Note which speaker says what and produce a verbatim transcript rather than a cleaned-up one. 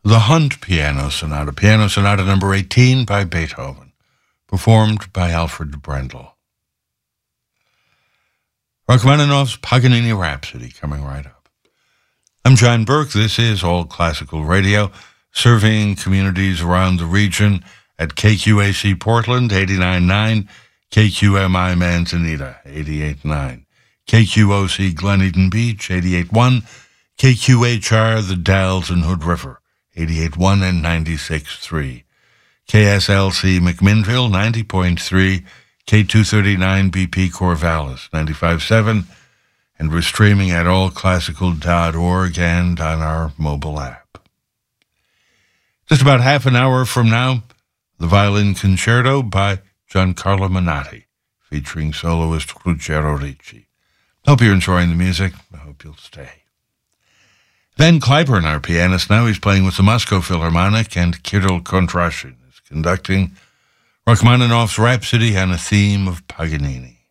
Speaker 1: The Hunt Piano Sonata, Piano Sonata number eighteen by Beethoven, performed by Alfred Brendel. Rachmaninoff's Paganini Rhapsody coming right up. I'm John Burke. This is All Classical Radio, serving communities around the region at K Q A C Portland, eighty-nine point nine, K Q M I Manzanita, eighty-eight point nine, K Q O C Glen Eden Beach, eighty-eight point one, K Q H R The Dalles and Hood River, eighty-eight point one and ninety-six point three, K S L C McMinnville, ninety point three, K two thirty-nine B P Corvallis, ninety-five point seven, and we're streaming at all classical dot org and on our mobile app. Just about half an hour from now, the Violin Concerto by Giancarlo Menotti, featuring soloist Ruggero Ricci. Hope you're enjoying the music. I hope you'll stay. Van Cliburn, our pianist now, he's playing with the Moscow Philharmonic, and Kirill Kontrashin is conducting Rachmaninoff's Rhapsody on a theme of Paganini.